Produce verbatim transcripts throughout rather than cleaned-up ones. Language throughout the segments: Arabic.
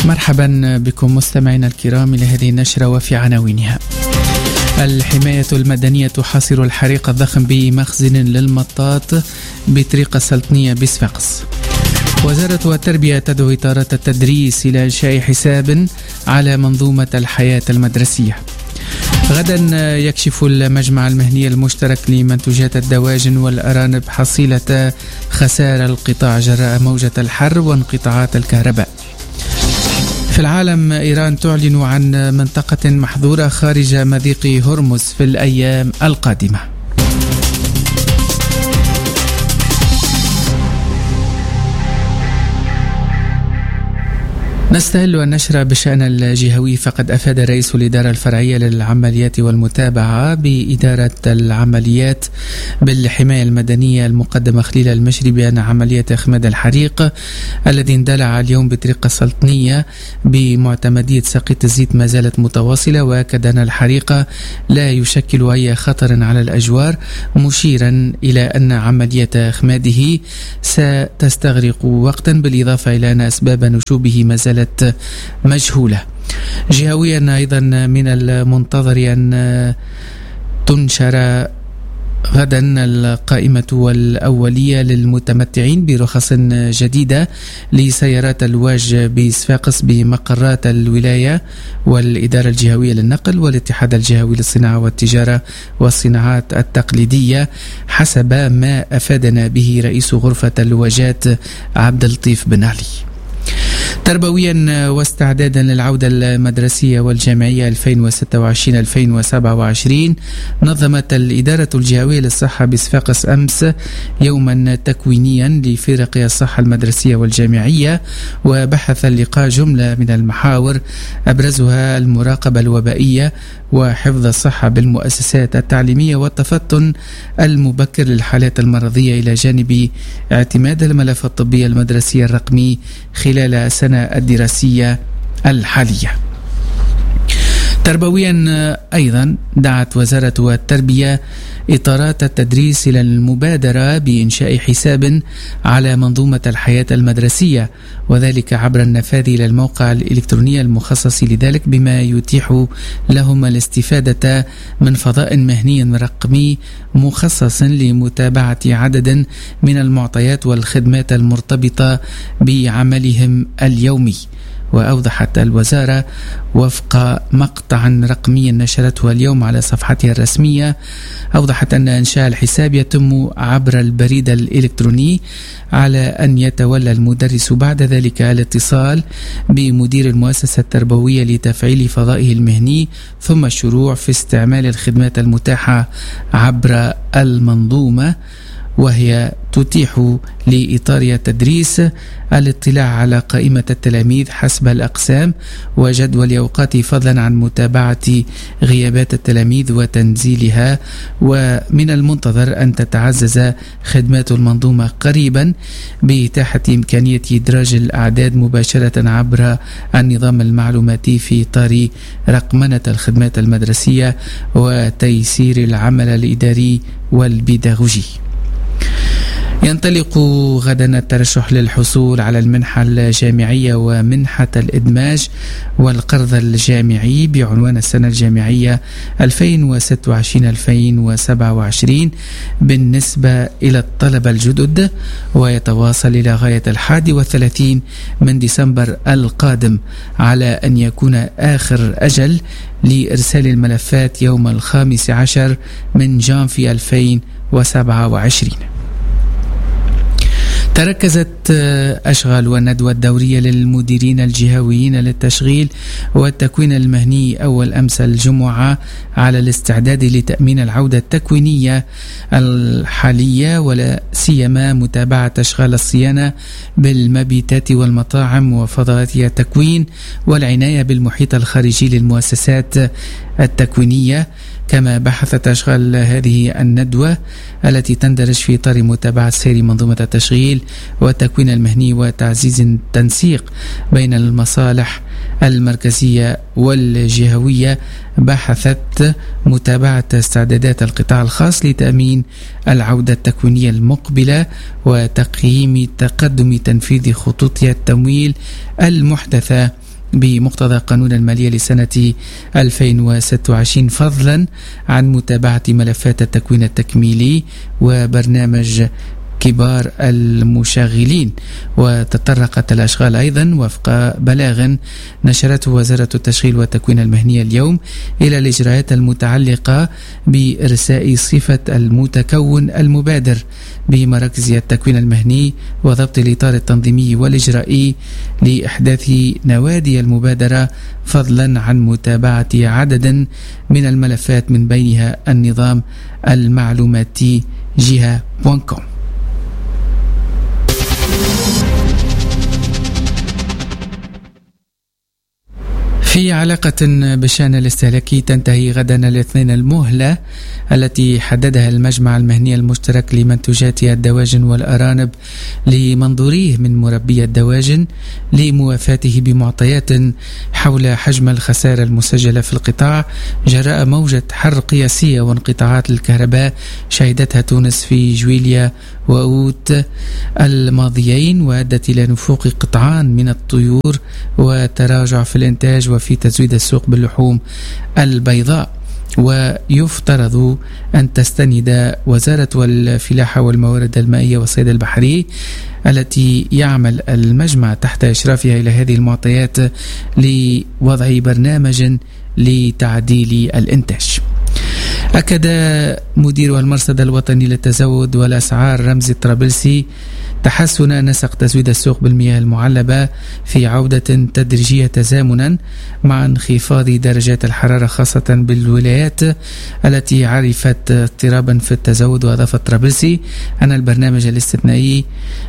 مرحبا بكم مستمعينا الكرام لهذه النشرة وفي عناوينها. الحماية المدنية تحاصر الحريق الضخم بمخزن للمطاط بطريق السلطنية بصفاقس. وزارة التربية تدعو إطارات التدريس إلى إنشاء حساب على منظومة الحياة المدرسية. غدا يكشف المجمع المهني المشترك لمنتوجات الدواجن والأرانب حصيلة خسائر القطاع جراء موجة الحر وانقطاعات الكهرباء. في العالم، إيران تعلن عن منطقة محظورة خارج مضيق هرمز في الأيام القادمة. نستهل النشرة بشأن الجهوي، فقد أفاد رئيس الإدارة الفرعية للعمليات والمتابعة بإدارة العمليات بالحماية المدنية المقدمة خليل المشري بأن عملية إخماد الحريق الذي اندلع اليوم بطريق السلطنية بمعتمدية سقيط الزيت ما زالت متواصلة، وأكد أن الحريق لا يشكل أي خطر على الأجوار، مشيرا إلى أن عملية إخماده ستستغرق وقتا، بالإضافة إلى أن أسباب نشوبه ما زالت مجهولة. جهويا أيضا من المنتظر أن تنشر غدا القائمة الأولية للمتمتعين برخص جديدة لسيارات الواج بصفاقس بمقرات الولاية والإدارة الجهوية للنقل والاتحاد الجهوي للصناعة والتجارة والصناعات التقليدية، حسب ما أفادنا به رئيس غرفة الواجات عبد اللطيف بن علي. تربويا واستعدادا للعودة المدرسية والجامعية ألفين وستة وعشرين ألفين وسبعة وعشرين، نظمت الإدارة الجهوية للصحة بصفاقس أمس يوما تكوينيا لفرق الصحة المدرسية والجامعية، وبحث اللقاء جملة من المحاور أبرزها المراقبة الوبائية وحفظ الصحة بالمؤسسات التعليمية والتفطن المبكر للحالات المرضية، إلى جانب اعتماد الملف الطبي المدرسي الرقمي خلال السنة الدراسية الحالية. تربويا أيضا دعت وزارة التربية إطارات التدريس إلى المبادرة بإنشاء حساب على منظومة الحياة المدرسية، وذلك عبر النفاذ إلى الموقع الإلكتروني المخصص لذلك، بما يتيح لهم الاستفادة من فضاء مهني رقمي مخصص لمتابعة عدد من المعطيات والخدمات المرتبطة بعملهم اليومي. وأوضحت الوزارة وفق مقطع رقمي نشرته اليوم على صفحتها الرسمية، أوضحت أن إنشاء الحساب يتم عبر البريد الإلكتروني، على أن يتولى المدرس بعد ذلك الاتصال بمدير المؤسسة التربوية لتفعيل فضائه المهني، ثم الشروع في استعمال الخدمات المتاحة عبر المنظومة، وهي تتيح لإطار التدريس الاطلاع على قائمة التلاميذ حسب الأقسام وجدول أوقات، فضلا عن متابعة غيابات التلاميذ وتنزيلها. ومن المنتظر أن تتعزز خدمات المنظومة قريبا بإتاحة إمكانية إدراج الأعداد مباشرة عبر النظام المعلوماتي في إطار رقمنة الخدمات المدرسية وتيسير العمل الإداري والبيداغوجي. ينطلق غدا الترشح للحصول على المنحة الجامعية ومنحة الإدماج والقرض الجامعي بعنوان السنة الجامعية ألفين وستة وعشرين ألفين وسبعة وعشرين بالنسبة إلى الطلبة الجدد، ويتواصل إلى غاية الحادي والثلاثين من ديسمبر القادم، على أن يكون آخر أجل لإرسال الملفات يوم الخامس عشر من جانفي ألفين وسبعة وعشرين. تركزت أشغال والندوة الدورية للمديرين الجهويين للتشغيل والتكوين المهني أول أمس الجمعة على الاستعداد لتأمين العودة التكوينية الحالية، ولا سيما متابعة أشغال الصيانة بالمبيتات والمطاعم وفضاءات التكوين، والعناية بالمحيط الخارجي للمؤسسات التكوينية. كما بحثت أشغال هذه الندوة التي تندرج في إطار متابعة سير منظومة التشغيل والتكوين المهني وتعزيز التنسيق بين المصالح المركزية والجهوية، بحثت متابعة استعدادات القطاع الخاص لتأمين العودة التكوينية المقبلة وتقييم تقدم تنفيذ خطوط التمويل المحدثة بمقتضى قانون المالية لسنة ألفين وستة وعشرين، فضلا عن متابعة ملفات التكوين التكميلي وبرنامج كبار المشغلين. وتطرقت الأشغال أيضا وفق بلاغ نشرته وزارة التشغيل والتكوين المهني اليوم إلى الإجراءات المتعلقة بإرساء صفة المتكون المبادر بمراكز التكوين المهني وضبط الإطار التنظيمي والإجرائي لإحداث نوادي المبادرة، فضلا عن متابعة عدد من الملفات من بينها النظام المعلوماتي جهة بوان كوم. في علاقة بالشأن الاستهلاكي، تنتهي غدا الاثنين المهلة التي حددها المجمع المهني المشترك لمنتوجات الدواجن والأرانب لمنظوريه من مربي الدواجن لموافاته بمعطيات حول حجم الخسائر المسجلة في القطاع جراء موجة حر قياسية وانقطاعات الكهرباء شهدتها تونس في جويليا وأوت الماضيين، وأدت إلى نفوق قطعان من الطيور وتراجع في الإنتاج وفي تزويد السوق باللحوم البيضاء. ويفترض أن تستند وزارة الفلاحة والموارد المائية والصيد البحري التي يعمل المجمع تحت إشرافها إلى هذه المعطيات لوضع برنامج لتعديل الإنتاج. أكد مدير المرصد الوطني للتزود والأسعار رمزي الطرابلسي تحسن نسق تزويد السوق بالمياه المعلبة في عودة تدريجية تزامنا مع انخفاض درجات الحرارة خاصة بالولايات التي عرفت اضطرابا في التزود. وأضاف الطرابلسي أن البرنامج الاستثنائي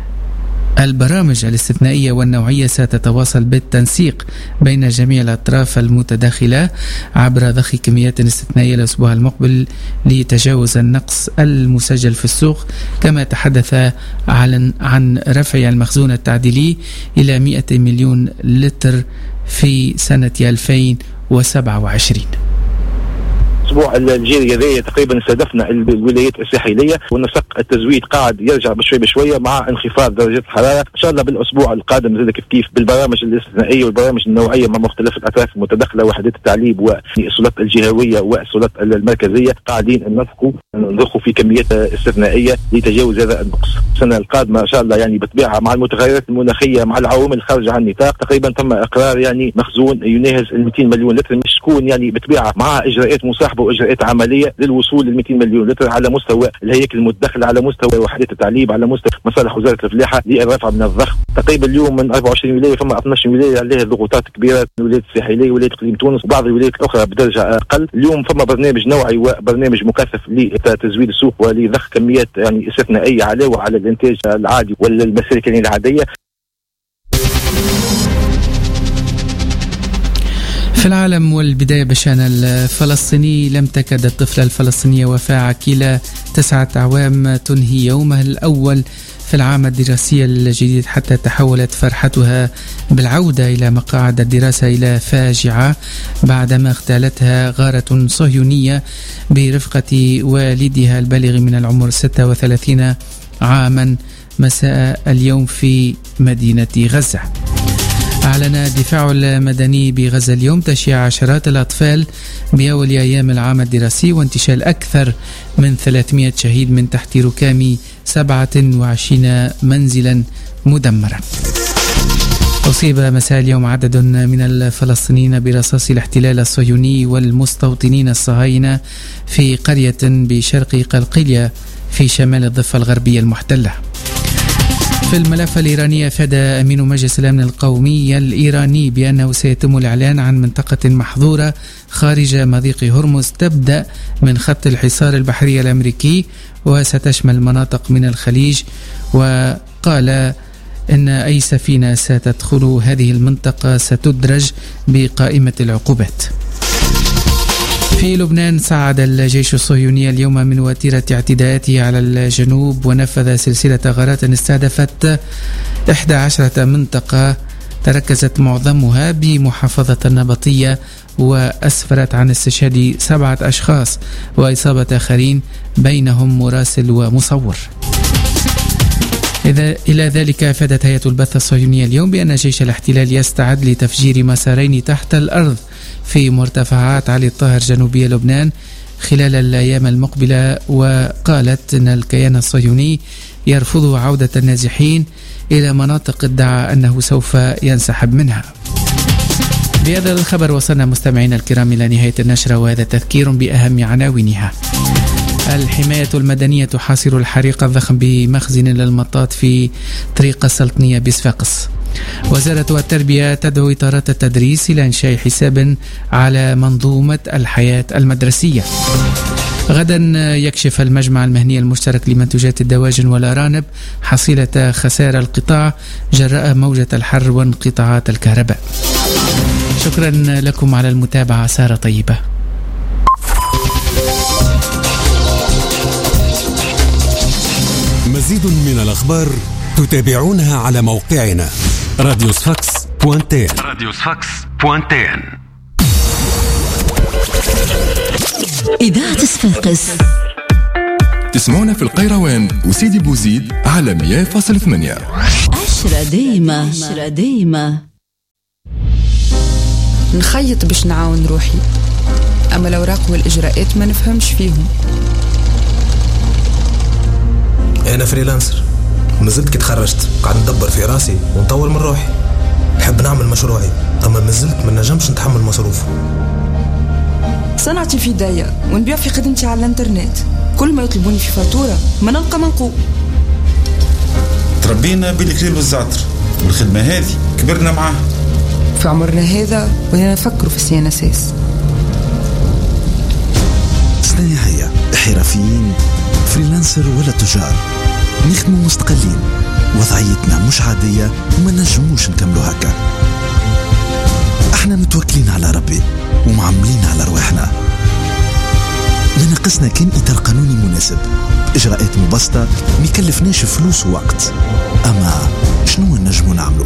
البرامج الاستثنائية والنوعية ستتواصل بالتنسيق بين جميع الأطراف المتداخلة عبر ضخ كميات استثنائية الأسبوع المقبل لتجاوز النقص المسجل في السوق، كما تحدث عن عن رفع المخزون التعديلي إلى مئة مليون لتر في سنة ألفين وسبعة وعشرين. الاسبوع الجاري هذايا تقريبا استهدفنا الولايات الساحليه ونسق التزويد قاعد يرجع بشوي بشويه مع انخفاض درجات الحراره. ان شاء الله بالاسبوع القادم زي كيف كيف بالبرامج الاستثنائيه والبرامج النوعيه مع مختلف الاطراف المتداخله وحدات التعليب والسلطات الجهويه والسلطات المركزيه قاعدين ننفقوا نضخوا في كميات استثنائيه لتجاوز هذا النقص. السنه القادمه ان شاء الله يعني بالطبيعه مع المتغيرات المناخيه مع العوامل الخارجه عن النطاق تقريبا تم اقرار يعني مخزون يناهز ال مئتين مليون لتر، مش تكون يعني بالطبيعه مع اجراءات مصاحبه واجراءات عمليه للوصول ل مئتين مليون لتر على مستوى الهياكل المتداخله، على مستوى وحدات التعليب، على مستوى مصالح وزاره الفلاحه للرفع من الضغط. تقريبا اليوم من أربعة وعشرين ولايه فما اثناش ولايه عليها ضغوطات كبيره، الولايات الساحليه ولايه اقليم تونس وبعض الولايات الاخرى بدرجه اقل. اليوم فما برنامج نوعي وبرنامج مكثف لتزويد السوق ولضخ كميات يعني استثنائيه علاوه على الانتاج العادي والمسالك العاديه. في العالم والبداية بشأن الفلسطيني، لم تكد الطفلة الفلسطينية وفاء عكيلة تسعة أعوام تنهي يومها الأول في العام الدراسي الجديد حتى تحولت فرحتها بالعودة إلى مقاعد الدراسة إلى فاجعة بعدما اغتالتها غارة صهيونية برفقة والدها البالغ من العمر ستة وثلاثين عاما مساء اليوم في مدينة غزة. أعلن الدفاع المدني بغزة اليوم تشييع عشرات الأطفال بأول أيام العام الدراسي وانتشال أكثر من ثلاثمئة شهيد من تحت ركام سبعة وعشرين منزلا مدمرا. أصيب مساء اليوم عدد من الفلسطينيين برصاص الاحتلال الصهيوني والمستوطنين الصهاينة في قرية بشرق قلقيلية في شمال الضفة الغربية المحتلة. في الملف الإيراني، أفاد أمين مجلس الأمن القومي الإيراني بأنه سيتم الإعلان عن منطقة محظورة خارج مضيق هرمز تبدأ من خط الحصار البحري الأمريكي وستشمل مناطق من الخليج، وقال إن أي سفينة ستدخل هذه المنطقة ستدرج بقائمة العقوبات. في لبنان، صعد الجيش الصهيوني اليوم من وتيرة اعتداءاته على الجنوب ونفذ سلسلة غارات استهدفت إحدى عشرة منطقة تركزت معظمها بمحافظة النبطية وأسفرت عن استشهاد سبعة أشخاص وإصابة آخرين بينهم مراسل ومصور. إذا إلى ذلك أفادت هيئة البث الصهيونية اليوم بأن جيش الاحتلال يستعد لتفجير مسارين تحت الأرض في مرتفعات علي الطاهر جنوبي لبنان خلال الأيام المقبلة، وقالت أن الكيان الصهيوني يرفض عودة النازحين إلى مناطق ادعى أنه سوف ينسحب منها. بهذا الخبر وصلنا مستمعينا الكرام إلى نهاية النشرة، وهذا تذكير بأهم عناوينها. الحماية المدنية تحاصر الحريق الضخم بمخزن للمطاط في طريق السلطنية بصفاقس. وزارة التربية تدعو إطارات التدريس إلى إنشاء حساب على منظومة الحياة المدرسية. غدا يكشف المجمع المهني المشترك لمنتوجات الدواجن والأرانب حصيلة خسائر القطاع جراء موجة الحر وانقطاعات الكهرباء. شكرا لكم على المتابعة، سارة طيبة. مزيد من الأخبار تتابعونها على موقعنا راديو صفاقس دوت تي. راديو صفاقس دوت تي. إذاعة صفاقس تسمعونا في القيروان وسيدي بوزيد على مية فاصلة ثمانية. عشرة دايمة عشرة دايمة. نخيط باش نعاون روحي، أما الأوراق والإجراءات ما نفهمش فيهم. أنا فريلانسر، مازلت كي تخرجت قاعد ندبر في راسي ونطور من روحي. نحب نعمل مشروعي، أما مازلت ما نجمش نتحمل مصروف. صنعتي في داية ونبيع في خدمتي على الانترنت، كل ما يطلبوني في فاتورة ما نلقى منقوب. تربينا بالكليل والزعتر، والخدمة هذه كبرنا معاها. في عمرنا هذا ولينا نفكروا في السي ان اس اس. صناعية، حرفيين، فريلانسر ولا تجار، نخدموا مستقلين، وضعيتنا مش عادية وما نجموش نكملوا هكا. احنا متوكلين على ربي ومعملين على رواحنا. ما ناقصنا كان إطار قانوني مناسب، إجراءات مبسطة ميكلفناش فلوس ووقت. أما شنو نجموا نعملوا؟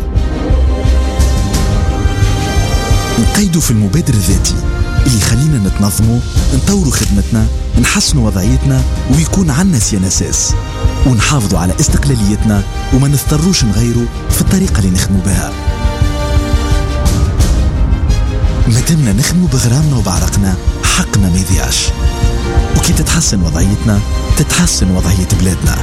نقيدوا في المبادر الذاتي اللي يخلينا نتنظموا، نطوروا خدمتنا، نحسنوا وضعيتنا، ويكون عنا سيانساس، ونحافظوا على استقلاليتنا وما نضطروش نغيروا في الطريقة اللي نخدموا بها. مادامنا نخدموا بغرامنا وبعرقنا، حقنا ما يضيعش. وكي تتحسن وضعيتنا تتحسن وضعية بلادنا.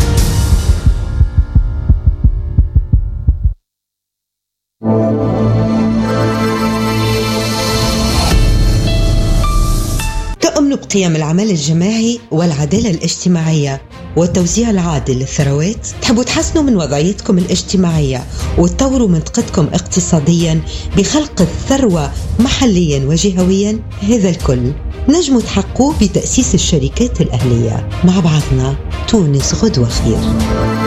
تؤمن بقيم العمل الجماعي والعدالة الاجتماعية والتوزيع العادل للثروات؟ تحبوا تحسنوا من وضعيتكم الاجتماعية وتطوروا منطقتكم اقتصاديا بخلق الثروة محليا وجهويا؟ هذا الكل نجموا تحققوه بتأسيس الشركات الأهلية. مع بعضنا تونس غدوة خير.